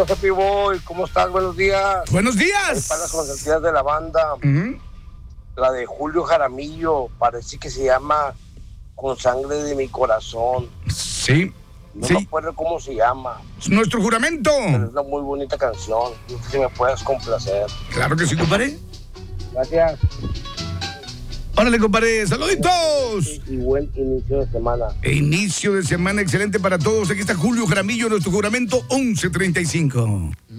Happy Boy, ¿cómo estás? Buenos días. Buenos Ahí días. para las consentidas de la banda. La de Julio Jaramillo, parece que se llama Con Sangre de Mi Corazón. Sí. No Sí. me acuerdo cómo se llama, Nuestro juramento. pero es una muy bonita canción. No sé si me puedes complacer. Claro que sí, compadre. Gracias. Órale, compadre. Saluditos. Y buen inicio de semana. Inicio de semana excelente para todos. Aquí está Julio Jaramillo, nuestro juramento 11:35.